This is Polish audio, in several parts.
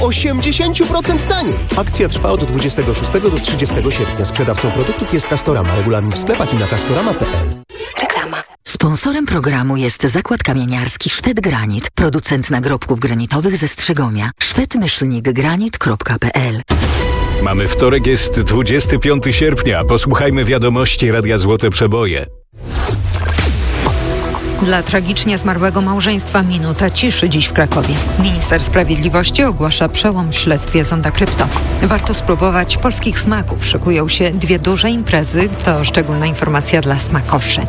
80% taniej. Akcja trwa od 26 do 30 sierpnia. Sprzedawcą produktów jest Castorama. Regulamin w sklepach i na castorama.pl. Reklama. Sponsorem programu jest Zakład Kamieniarski Szwed Granit, producent nagrobków granitowych ze Strzegomia. szwed-granit.pl. Mamy wtorek, jest 25 sierpnia. Posłuchajmy wiadomości Radia Złote Przeboje. Dla tragicznie zmarłego małżeństwa minuta ciszy dziś w Krakowie. Minister Sprawiedliwości ogłasza przełom w śledztwie Zonda Krypto. Warto spróbować polskich smaków. Szykują się 2 duże imprezy. To szczególna informacja dla smakoszy.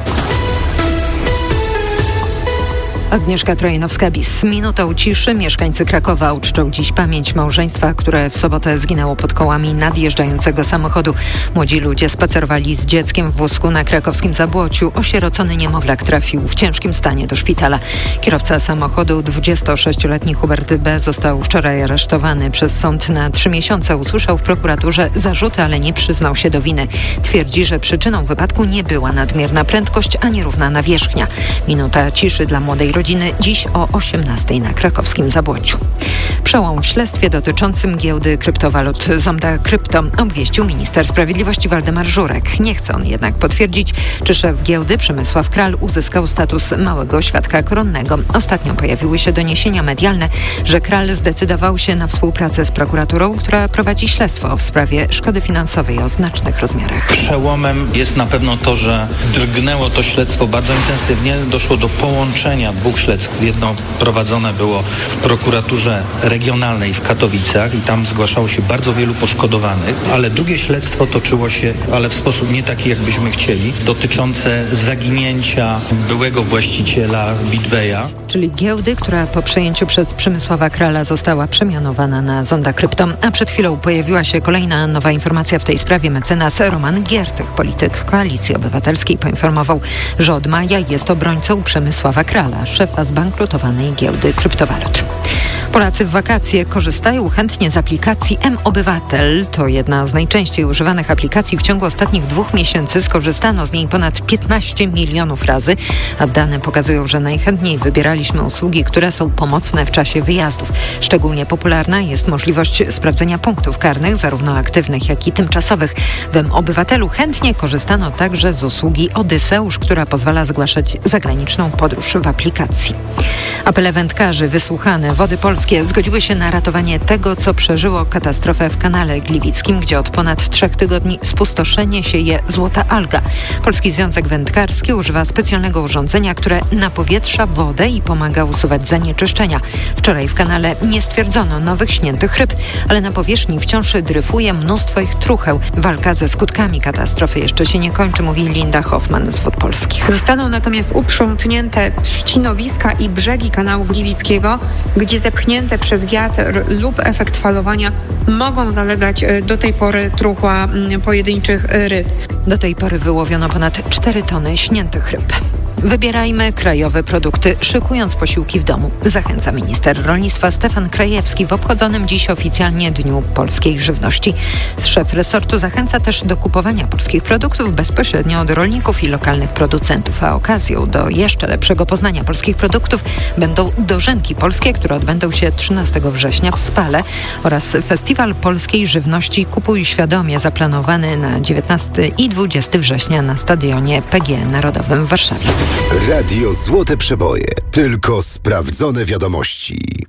Agnieszka Trojanowska-Bis. Z minutą ciszy mieszkańcy Krakowa uczczą dziś pamięć małżeństwa, które w sobotę zginęło pod kołami nadjeżdżającego samochodu. Młodzi ludzie spacerowali z dzieckiem w wózku na krakowskim Zabłociu. Osierocony niemowlak trafił w ciężkim stanie do szpitala. Kierowca samochodu, 26-letni Hubert B., został wczoraj aresztowany przez sąd na 3 miesiące. Usłyszał w prokuraturze zarzuty, ale nie przyznał się do winy. Twierdzi, że przyczyną wypadku nie była nadmierna prędkość ani równa nawierzchnia. Minuta ciszy dla młodej rodziny dziś o 18:00 na krakowskim Zabłociu. Przełom w śledztwie dotyczącym giełdy kryptowalut Zonda Krypto obwieścił minister sprawiedliwości Waldemar Żurek. Nie chce on jednak potwierdzić, czy szef giełdy Przemysław Kral uzyskał status małego świadka koronnego. Ostatnio pojawiły się doniesienia medialne, że Kral zdecydował się na współpracę z prokuraturą, która prowadzi śledztwo w sprawie szkody finansowej o znacznych rozmiarach. Przełomem jest na pewno to, że drgnęło to śledztwo bardzo intensywnie. Doszło do połączenia 2 śledztw. Jedno prowadzone było w prokuraturze regionalnej w Katowicach i tam zgłaszało się bardzo wielu poszkodowanych, ale drugie śledztwo toczyło się, ale w sposób nie taki, jakbyśmy chcieli, dotyczące zaginięcia byłego właściciela BitBaya. Czyli giełdy, która po przejęciu przez Przemysława Krala została przemianowana na Zonda Krypto. A przed chwilą pojawiła się kolejna nowa informacja w tej sprawie. Mecenas Roman Giertych, polityk Koalicji Obywatelskiej, poinformował, że od maja jest obrońcą Przemysława Krala, szefa zbankrutowanej giełdy kryptowalut. Polacy w wakacje korzystają chętnie z aplikacji mObywatel. To jedna z najczęściej używanych aplikacji. W ciągu ostatnich 2 miesięcy skorzystano z niej ponad 15 milionów razy, a dane pokazują, że najchętniej wybieraliśmy usługi, które są pomocne w czasie wyjazdów. Szczególnie popularna jest możliwość sprawdzenia punktów karnych, zarówno aktywnych, jak i tymczasowych. W mObywatelu chętnie korzystano także z usługi Odyseusz, która pozwala zgłaszać zagraniczną podróż w aplikacji. Apele wędkarzy wysłuchane. Wody Polskie zgodziły się na ratowanie tego, co przeżyło katastrofę w kanale Gliwickim, gdzie od ponad 3 tygodni spustoszenie sieje złota alga. Polski Związek Wędkarski używa specjalnego urządzenia, które napowietrza wodę i pomaga usuwać zanieczyszczenia. Wczoraj w kanale nie stwierdzono nowych śniętych ryb, ale na powierzchni wciąż dryfuje mnóstwo ich trucheł. Walka ze skutkami katastrofy jeszcze się nie kończy, mówi Linda Hoffman z Wód Polskich. Zostaną natomiast uprzątnięte trzcinowiska i brzegi kanału Gliwickiego, gdzie zepchnięte przez wiatr lub efekt falowania mogą zalegać do tej pory truchła pojedynczych ryb. Do tej pory wyłowiono ponad 4 tony śniętych ryb. Wybierajmy krajowe produkty, szykując posiłki w domu. Zachęca minister rolnictwa Stefan Krajewski w obchodzonym dziś oficjalnie Dniu Polskiej Żywności. Szef resortu zachęca też do kupowania polskich produktów bezpośrednio od rolników i lokalnych producentów, a okazją do jeszcze lepszego poznania polskich produktów będą dożynki polskie, które odbędą się 13 września w Spale oraz Festiwal Polskiej Żywności Kupuj Świadomie, zaplanowany na 19 i 20 września na stadionie PGE Narodowym w Warszawie. Radio Złote Przeboje. Tylko sprawdzone wiadomości.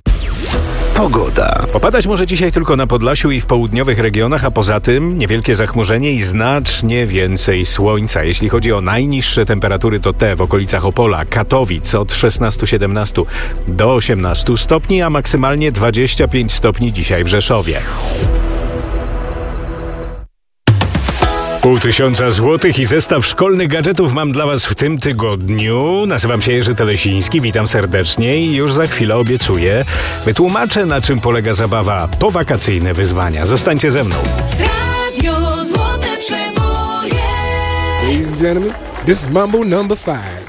Pogoda. Popadać może dzisiaj tylko na Podlasiu i w południowych regionach, a poza tym niewielkie zachmurzenie i znacznie więcej słońca. Jeśli chodzi o najniższe temperatury, to te w okolicach Opola, Katowic od 16-17 do 18 stopni, a maksymalnie 25 stopni dzisiaj w Rzeszowie. 500 złotych i zestaw szkolnych gadżetów mam dla Was w tym tygodniu. Nazywam się Jerzy Telesiński, witam serdecznie i już za chwilę obiecuję, wytłumaczę, na czym polega zabawa powakacyjne wyzwania. Zostańcie ze mną. Radio Złote Przeboje. Ladies and gentlemen, this is Mambo number 5.